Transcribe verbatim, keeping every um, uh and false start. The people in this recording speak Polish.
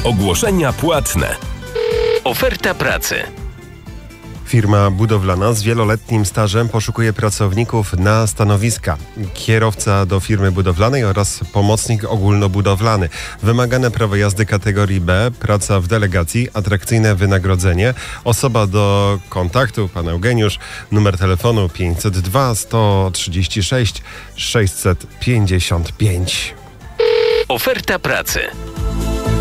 Ogłoszenia płatne. Oferta pracy. Firma budowlana z wieloletnim stażem poszukuje pracowników na stanowiska. Kierowca do firmy budowlanej oraz pomocnik ogólnobudowlany. Wymagane prawo jazdy kategorii B, praca w delegacji, atrakcyjne wynagrodzenie. Osoba do kontaktu, pan Eugeniusz, numer telefonu pięćset dwa sto trzydzieści sześć sześćset pięćdziesiąt pięć. Oferta pracy.